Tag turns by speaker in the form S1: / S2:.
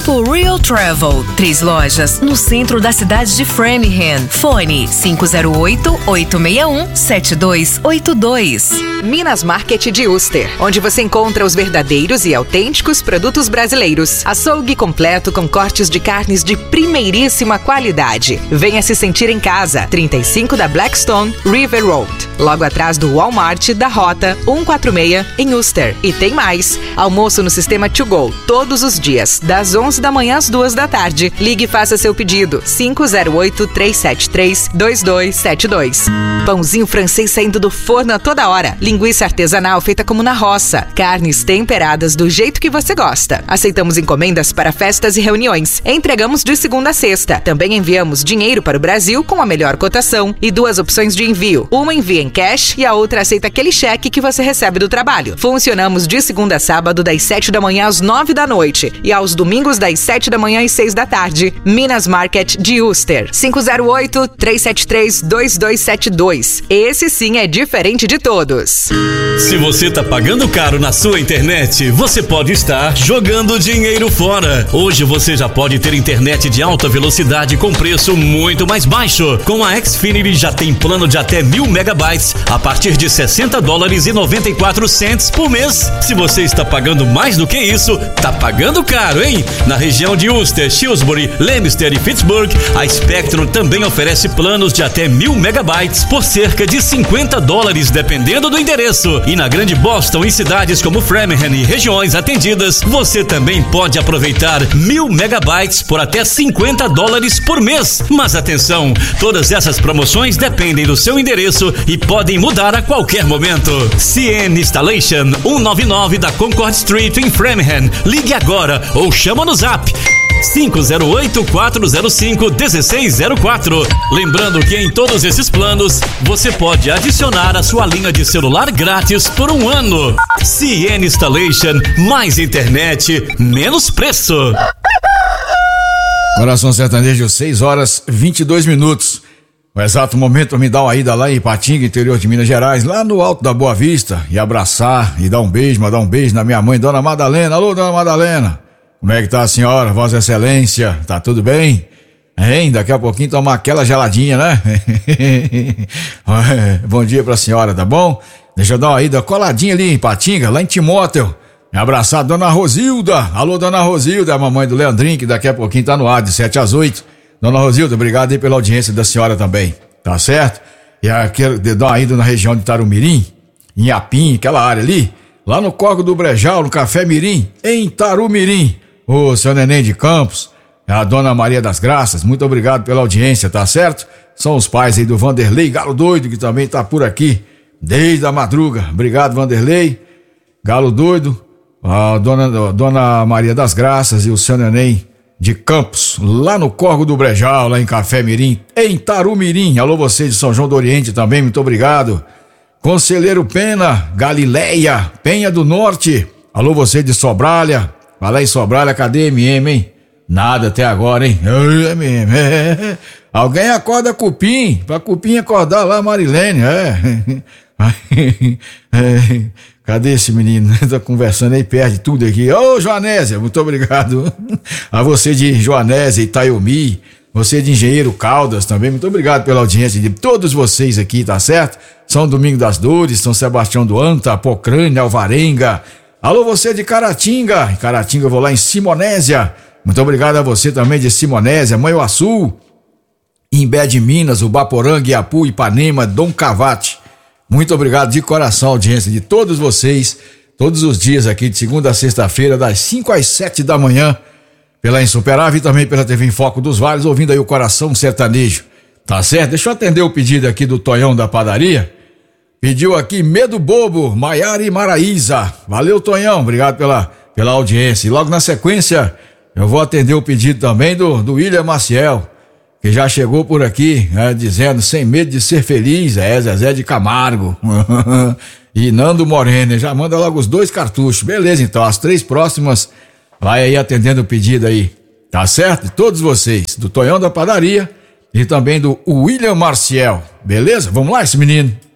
S1: Grupo Real Travel, 3 lojas no centro da cidade de Framingham. Fone 508-861-7282.
S2: Minas Market de Uster, onde você encontra os verdadeiros e autênticos produtos brasileiros. Açougue completo com cortes de carnes de primeiríssima qualidade. Venha se sentir em casa. 35 da Blackstone River Road, logo atrás do Walmart da Rota 146 em Uster. E tem mais. Almoço no sistema To Go, todos os dias, das 11 da manhã às 2 da tarde. Ligue e faça seu pedido. 508-373-2272. Pãozinho francês saindo do forno a toda hora. Linguiça artesanal feita como na roça. Carnes temperadas do jeito que você gosta. Aceitamos encomendas para festas e reuniões. Entregamos de segunda a sexta. Também enviamos dinheiro para o Brasil com a melhor cotação e 2 opções de envio. Uma envia em cash e a outra aceita aquele cheque que você recebe do trabalho. Funcionamos de segunda a sábado das 7 da manhã às 9 da noite e aos domingos das 7 da manhã às 6 da tarde. Minas Market de Uster. 508-373-2272. Esse sim é diferente de todos.
S3: Se você tá pagando caro na sua internet, você pode estar jogando dinheiro fora. Hoje você já pode ter internet de alta velocidade com preço muito mais baixo. Com a Xfinity já tem plano de até 1000 megabytes a partir de $60,94 por mês. Se você está pagando mais do que isso, tá pagando caro, hein? Na região de Worcester, Shrewsbury, Leominster e Pittsburgh, a Spectrum também oferece planos de até 1000 megabytes por cerca de $50, dependendo do endereço. E na Grande Boston, em cidades como Framingham e regiões atendidas, você também pode aproveitar 1000 megabytes por até $50 por mês. Mas atenção, todas essas promoções dependem do seu endereço e podem mudar a qualquer momento. CN Installation, 199 da Concord Street em Framingham. Ligue agora ou chama no Zap 508-405-1604. Lembrando que em todos esses planos você pode adicionar a sua linha de celular grátis por 1 ano. CN Installation, mais internet, menos preço.
S4: Coração Sertanejo, 6h22. No exato momento me dá uma ida lá em Ipatinga, interior de Minas Gerais, lá no alto da Boa Vista, e abraçar e dar um beijo, mandar um beijo na minha mãe, Dona Madalena. Alô, Dona Madalena, como é que tá a senhora, Vossa Excelência, tá tudo bem? Hein? Daqui a pouquinho tomar aquela geladinha, né? Bom dia pra senhora, tá bom? Deixa eu dar uma ida coladinha ali em Ipatinga, lá em Timóteo. Me abraçar Dona Rosilda. Alô, Dona Rosilda, a mamãe do Leandrinho, que daqui a pouquinho tá no ar, de 7 às 8. Dona Rosilda, obrigado aí pela audiência da senhora também, tá certo? E aqui, dar uma ida na região de Tarumirim, em Apim, aquela área ali, lá no Córrego do Brejal, no Café Mirim, em Tarumirim. Ô, seu Neném de Campos, a Dona Maria das Graças, muito obrigado pela audiência, tá certo? São os pais aí do Vanderlei Galo Doido, que também tá por aqui, desde a madruga. Obrigado, Vanderlei, Galo Doido, a Dona Maria das Graças e o seu Neném de Campos, lá no Córrego do Brejal, lá em Café Mirim, em Tarumirim. Alô, você de São João do Oriente também, muito obrigado. Conselheiro Pena, Galileia, Penha do Norte. Alô, você de Sobralha. Vai lá em Sobralha, cadê MM, hein? Nada até agora, hein? MM. Alguém acorda Cupim, pra Cupim acordar lá, Marilene, Cadê esse menino? Tá conversando aí, perde tudo aqui. Ô, Joanésia, muito obrigado. A você de Joanésia, Itaiomi, você de Engenheiro Caldas também, muito obrigado pela audiência de todos vocês aqui, tá certo? São Domingo das Dores, São Sebastião do Anta, Apocrânia, Alvarenga. Alô, você de Caratinga. Em Caratinga eu vou lá em Simonésia. Muito obrigado a você também de Simonésia, Manhuaçu, Imbé de Minas, Ubaporanga, Iapu, Ipanema, Dom Cavate. Muito obrigado de coração a audiência de todos vocês, todos os dias aqui, de segunda a sexta-feira, das 5 às 7 da manhã, pela Insuperável e também pela TV em Foco dos Vales, ouvindo aí o Coração Sertanejo. Tá certo? Deixa eu atender o pedido aqui do Tonhão da Padaria. Pediu aqui Medo Bobo, Maiara e Maraísa. Valeu, Tonhão, obrigado pela audiência. E logo na sequência, eu vou atender o pedido também do William Maciel, que já chegou por aqui, dizendo, sem medo de ser feliz, Zezé de Camargo. E Nando Moreno, já manda logo os 2 cartuchos. Beleza, então, as 3 próximas, vai aí atendendo o pedido aí, tá certo? De todos vocês, do Tonhão da Padaria e também do William Maciel. Beleza? Vamos lá, esse menino.